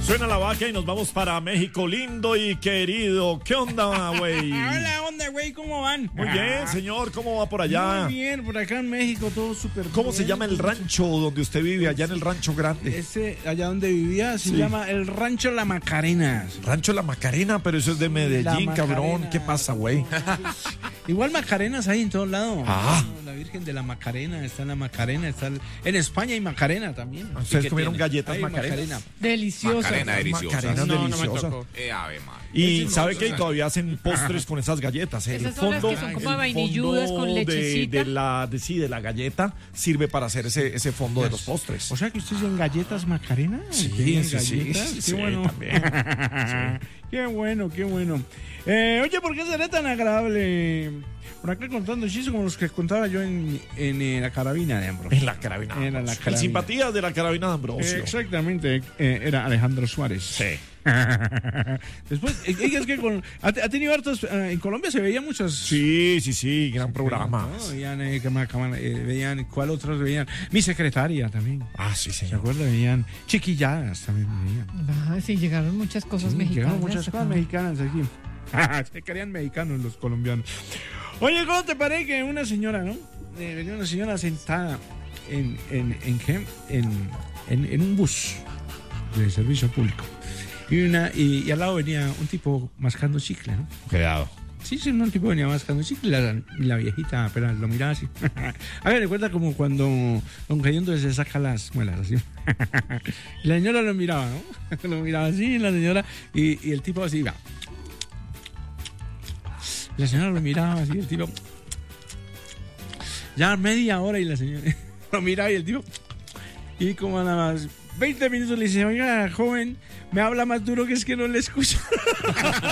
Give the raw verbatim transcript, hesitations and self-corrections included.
Suena la vaca y nos vamos para México, lindo y querido. ¿Qué onda, güey? Hola, onda, güey, ¿cómo van? Muy bien, señor, ¿cómo va por allá? Muy bien, por acá en México todo súper ¿Cómo bien. se llama el rancho donde usted vive, allá en el Rancho Grande? Ese, allá donde vivía, se Sí. llama el Rancho La Macarena. Rancho La Macarena, pero eso es de Medellín, La cabrón. Macarena. ¿Qué pasa, güey? Igual Macarenas hay en todos lados. Ah. La Virgen de la Macarena, está en la Macarena, está el- en España hay Macarena también. ¿Ustedes ¿Y qué comieron tiene? galletas Hay Macarena? Deliciosa. Macarena deliciosa. Macarena No, no me deliciosa. tocó. Eh, ave madre. Y Ese no, sabe ese que no. todavía hacen postres con esas galletas. El Esas son las fondo, que son como el vainilludas fondo con de, lechecita. de la, de, sí, de la galleta sirve para hacer ese, ese fondo de los postres. O sea que ustedes tienen galletas Macarena. Sí, ¿Tienen sí, sí, galletas? sí, Qué sí, bueno. también. Qué bueno, qué bueno. Eh, oye, ¿por qué será tan agradable? Por acá contando chistes como los que contaba yo en, en, eh, la carabina de Ambrosio. En la carabina. Era la En carabina. simpatía de la carabina de Eh, Ambrosio. exactamente, eh, era Alejandro Suárez. Sí. Después, eh, eh, es que con, ha, ha tenido hartos. eh, en Colombia se veían muchas. Sí, sí, sí, gran programa. ¿no? Veían, eh, que me acaban- eh, veían, ¿cuál otros veían? Mi secretaria también. Ah, sí, ¿Se señor. acuerdan? Veían chiquilladas también veían. Ah, sí, llegaron muchas cosas Sí, mexicanas. llegaron muchas cosas acá. mexicanas aquí. Se querían mexicanos los colombianos. Oye, ¿cómo te parece que una señora, no? Eh, venía una señora sentada en, en, en, qué? en, en, en un bus de servicio público. Y, una, y, y al lado venía un tipo mascando chicle, ¿no? Cuidado. Sí, sí, un tipo venía mascando chicle y la, y la viejita apenas lo miraba así. A ver, recuerda como cuando Don Cayendo se saca las muelas así. Y la señora lo miraba, ¿no? Lo miraba así, la señora, y, y el tipo así, va. La señora lo miraba así, el tipo. Ya media hora y la señora lo miraba y el tipo. Y como nada más veinte minutos le dice, oiga, joven, me habla más duro que es que no le escucho.